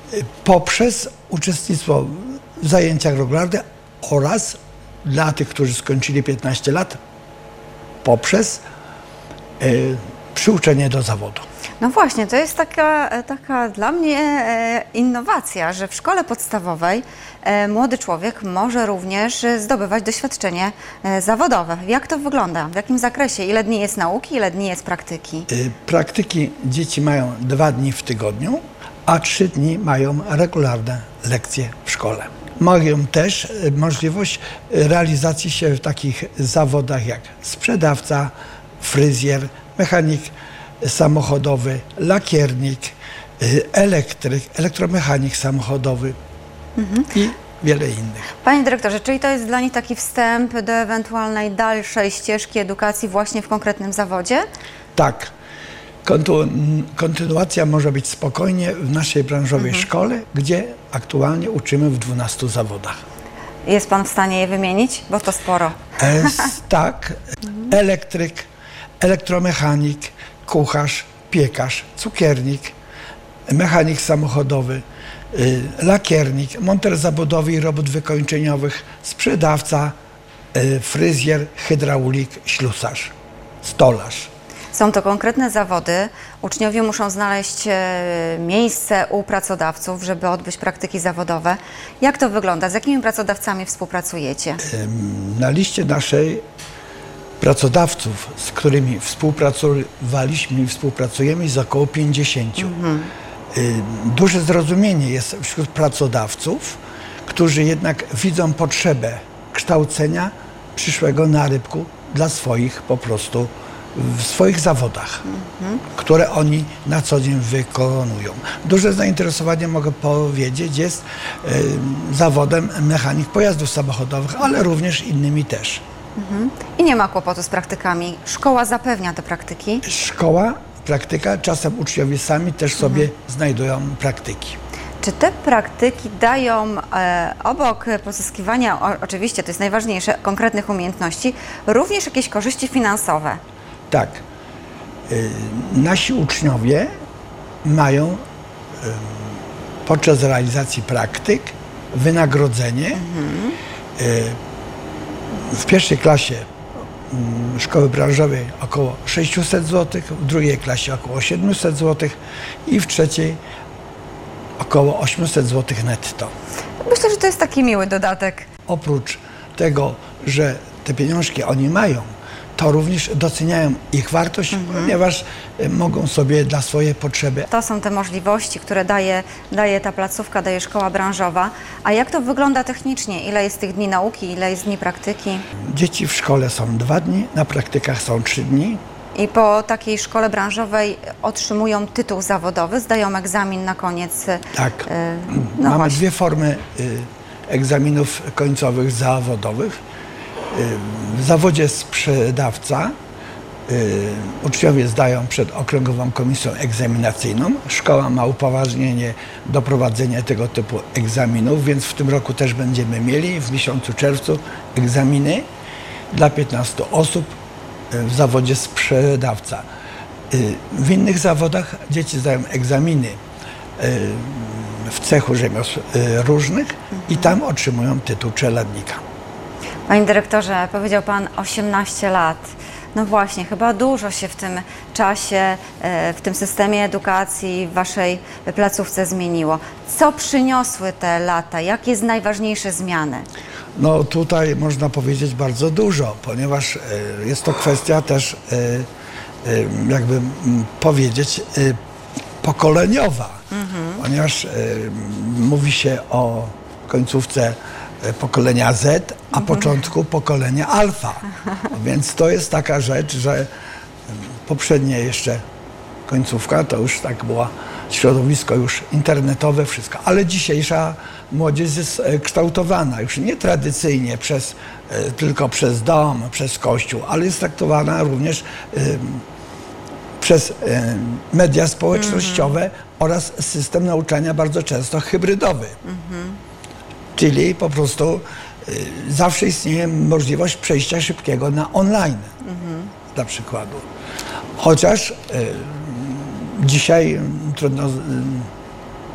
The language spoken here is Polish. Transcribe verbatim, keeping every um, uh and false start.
poprzez uczestnictwo w zajęciach regularnych oraz dla tych, którzy skończyli piętnaście lat, poprzez y, przyuczenie do zawodu. No właśnie, to jest taka, taka dla mnie e, innowacja, że w szkole podstawowej e, młody człowiek może również zdobywać doświadczenie e, zawodowe. Jak to wygląda? W jakim zakresie? Ile dni jest nauki, ile dni jest praktyki? Y, praktyki dzieci mają dwa dni w tygodniu, a trzy dni mają regularne lekcje w szkole. Mają też y, możliwość realizacji się w takich zawodach jak sprzedawca, fryzjer, mechanik samochodowy, lakiernik, elektryk, elektromechanik samochodowy mhm. i wiele innych. Panie dyrektorze, czyli to jest dla nich taki wstęp do ewentualnej dalszej ścieżki edukacji właśnie w konkretnym zawodzie? Tak. Kontu- kontynuacja może być spokojnie w naszej branżowej mhm. szkole, gdzie aktualnie uczymy w dwunastu zawodach. Jest Pan w stanie je wymienić? Bo to sporo. Es, tak. Mhm. Elektryk, elektromechanik, kucharz, piekarz, cukiernik, mechanik samochodowy, y, lakiernik, monter zabudowy i robót wykończeniowych, sprzedawca, y, fryzjer, hydraulik, ślusarz, stolarz. Są to konkretne zawody. Uczniowie muszą znaleźć e, miejsce u pracodawców, żeby odbyć praktyki zawodowe. Jak to wygląda? Z jakimi pracodawcami współpracujecie? Y, na liście naszej pracodawców, z którymi współpracowaliśmy i współpracujemy, jest około pięćdziesięciu. Mhm. Duże zrozumienie jest wśród pracodawców, którzy jednak widzą potrzebę kształcenia przyszłego narybku dla swoich po prostu w swoich zawodach, mhm. które oni na co dzień wykonują. Duże zainteresowanie, mogę powiedzieć, jest y, zawodem mechanik pojazdów samochodowych, ale również innymi też. Mhm. I nie ma kłopotu z praktykami. Szkoła zapewnia te praktyki? Szkoła, praktyka, czasem uczniowie sami też sobie mhm. znajdują praktyki. Czy te praktyki dają e, obok pozyskiwania, o, oczywiście to jest najważniejsze, konkretnych umiejętności, również jakieś korzyści finansowe? Tak. Y, nasi uczniowie mają y, podczas realizacji praktyk wynagrodzenie. Mhm. Y, w pierwszej klasie y, szkoły branżowej około sześćset złotych, w drugiej klasie około siedemset złotych i w trzeciej około osiemset złotych netto. Myślę, że to jest taki miły dodatek. Oprócz tego, że te pieniążki oni mają, to również doceniają ich wartość, mhm. ponieważ mogą sobie dla swojej potrzeby. To są te możliwości, które daje, daje ta placówka, daje szkoła branżowa. A jak to wygląda technicznie? Ile jest tych dni nauki, ile jest dni praktyki? Dzieci w szkole są dwa dni, na praktykach są trzy dni. I po takiej szkole branżowej otrzymują tytuł zawodowy, zdają egzamin na koniec. Tak. Yy, no Mamy właśnie. dwie formy y, egzaminów końcowych zawodowych. W zawodzie sprzedawca y, uczniowie zdają przed okręgową komisją egzaminacyjną. Szkoła ma upoważnienie do prowadzenia tego typu egzaminów, więc w tym roku też będziemy mieli w miesiącu czerwcu egzaminy dla piętnastu osób w zawodzie sprzedawca. Y, w innych zawodach dzieci zdają egzaminy y, w cechu rzemiosł y, różnych mhm. i tam otrzymują tytuł czeladnika. Panie dyrektorze, powiedział Pan osiemnaście lat. No właśnie, chyba dużo się w tym czasie, w tym systemie edukacji w Waszej placówce zmieniło. Co przyniosły te lata? Jakie jest najważniejsze zmiany? No tutaj można powiedzieć bardzo dużo, ponieważ jest to kwestia też, jakby powiedzieć, pokoleniowa. Mhm. Ponieważ mówi się o końcówce pokolenia Z, a początku pokolenia alfa. Więc to jest taka rzecz, że poprzednie jeszcze końcówka to już tak była środowisko już internetowe, wszystko. Ale dzisiejsza młodzież jest kształtowana już nie tradycyjnie przez, tylko przez dom, przez kościół, ale jest traktowana również y, przez y, media społecznościowe mm-hmm. oraz system nauczania bardzo często hybrydowy. Mm-hmm. Czyli po prostu y, zawsze istnieje możliwość przejścia szybkiego na online, mhm. dla przykładu. Chociaż y, dzisiaj trudno y,